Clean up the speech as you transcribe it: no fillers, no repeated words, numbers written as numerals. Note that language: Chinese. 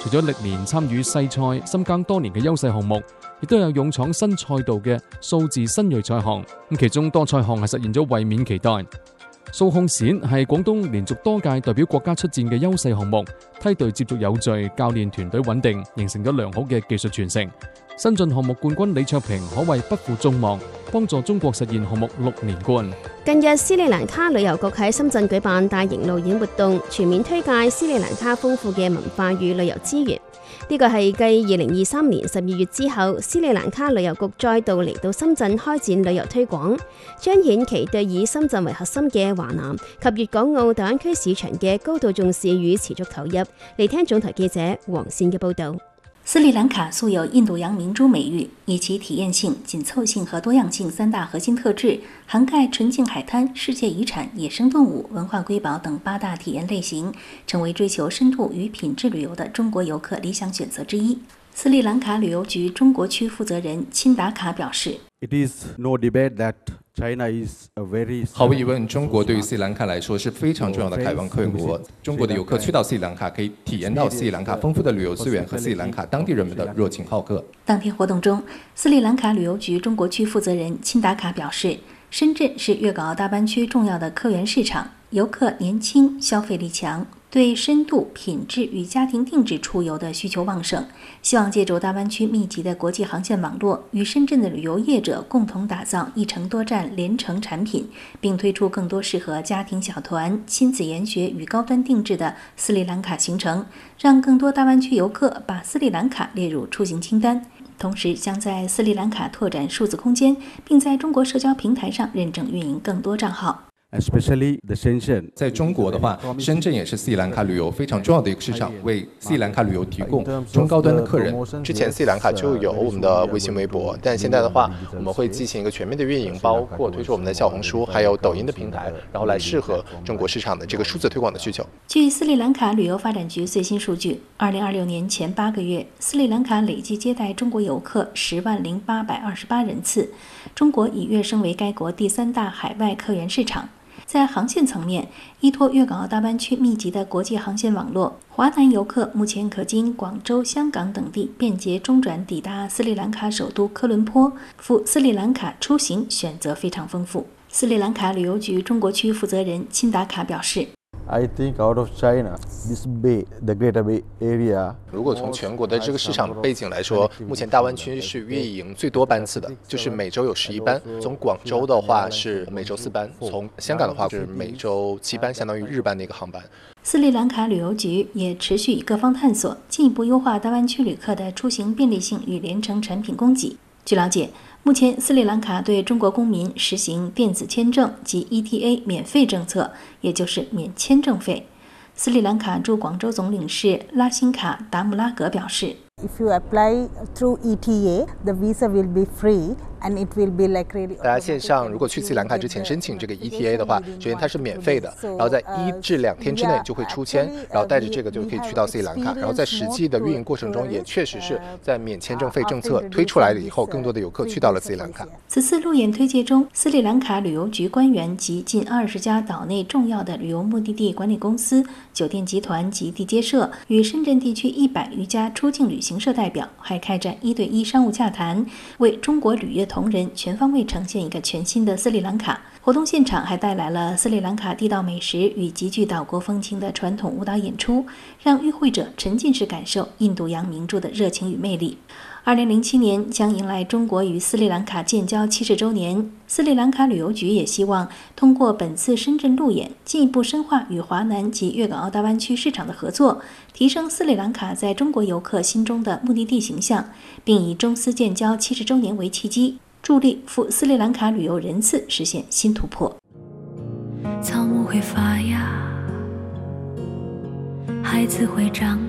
除咗歷年參與世賽、深耕多年嘅優勢項目，亦都有勇闖新賽道嘅數字新鋭賽項。其中多賽項係實現咗衛冕期待。數控閃係廣東連續多屆代表國家出戰嘅優勢項目，梯隊接續有序，教練團隊穩定，形成咗良好嘅技術傳承。新晉項目冠軍李卓平可謂不負眾望，幫助中國實現項目6連冠。 近日斯里蘭卡旅遊局喺深圳舉辦大型路演活動，全面推介斯里蘭卡豐富嘅文化與旅遊資源。呢個係繼2023年12月之後，斯里蘭卡旅遊局再度嚟到深圳開展旅遊推廣，彰顯其對以深圳為核心嘅華南及粵港澳大灣區市場嘅高度重視與持續投入。嚟聽總台記者黃倩嘅報導。 斯里蘭卡素有印度洋明珠美誉，以其體驗性、緊湊性和多樣性3大核心特質，涵蓋純淨海灘、世界遺產、野生動物、文化瑰寶等8大體驗類型，成為追求深度與品質旅遊的中國遊客理想選擇之一。斯里蘭卡旅遊局中國區負責人欽達卡表示 ：“It is no debate that China is a very…… 毫無疑問，中國對於斯里蘭卡來說是非常重要的開放客國。中國的遊客去到斯里蘭卡，可以體驗到斯里蘭卡豐富的旅遊資源和斯里蘭卡當地人們的熱情好客。” 當天活動中，斯里蘭卡旅遊局中國區負責人欽達卡表示，深圳是粵港澳大灣區重要的客源市場，遊客年輕，消費力強，對深度、品質與家庭定制出遊的需求旺盛，希望借助大灣區密集的國際航線網絡，與深圳的旅遊業者共同打造一程多站聯程產品，並推出更多適合家庭小團、親子研學與高端定制的斯里蘭卡行程，讓更多大灣區遊客把斯里蘭卡列入出行清單。同時將在斯里蘭卡拓展數字空間，並在中國社交平台上認證運營更多賬號。 Especially the Shenzhen， 在中國的話，深圳也是斯里蘭卡旅遊非常重要的一個市場，為斯里蘭卡旅遊提供中高端的客人。 之前斯里蘭卡就有我們的微信、微博，但現在的話，我們會進行一個全面的運營，包括推出我們的小紅書，還有抖音的平台，然後來適合中國市場的這個數字推廣的需求。 據斯里蘭卡旅遊發展局最新數據，2026年前8個月，斯里蘭卡累計接待中國遊客10.0828人次，中國已躍升為該國第3大海外客源市場。在航線層面，依託粵港澳大灣區密集的國際航線網絡，華南遊客目前可經廣州、香港等地便捷中轉抵達斯里蘭卡首都科倫坡，赴斯里蘭卡出行選擇非常豐富。斯里蘭卡旅遊局中國區負責人欽達卡表示 ：“I think out of China, this Bay, the Greater Bay Area。” 如果從全國的這個市場背景來說，目前大灣區是運營最多班次的，就是每週有11班。從廣州的話是每週4班，從香港的話是每週7班，相當於日班的一個航班。 斯里蘭卡旅遊局也持續與各方探索，進一步優化大灣區旅客的出行便利性與聯程產品供給。據了解，目前斯里蘭卡對中國公民實行電子簽證及 ETA 免費政策，也就是免簽證費。斯里蘭卡駐廣州總領事拉辛卡達姆拉格表示 If you apply through ETA, the visa will be free and it will be like really. 大家線上如果去斯里蘭卡之前申請這個 ETA 的話，首先它是免費的，然後在1至2天之內就會出簽，然後帶着這個就可以去到斯里蘭卡，然後在實際的運營過程中也確實是在免簽證費政策推出來了以後，更多的遊客去到了斯里蘭卡。 此次路演推介中，斯里蘭卡旅遊局官員及近20家島內重要的旅遊目的地管理公司、酒店集團及地接社與深圳地區100餘家出境旅行社代表還開展1對1商務洽談，為中國旅業同仁全方位呈現一個全新的斯里蘭卡。活動現場還帶來了斯里蘭卡地道美食與極具島國風情的傳統舞蹈演出，讓與會者沉浸式感受印度洋名著的熱情與魅力。2007年將迎來中國與斯里蘭卡建交70週年，斯里蘭卡旅遊局也希望通過本次深圳路演，進一步深化與華南及粵港澳大灣區市場的合作，提升斯里蘭卡在中國遊客心中的目的地形象，並以中斯建交70週年為契機，助力赴斯里蘭卡旅遊人次實現新突破。 草木會發芽，孩子會長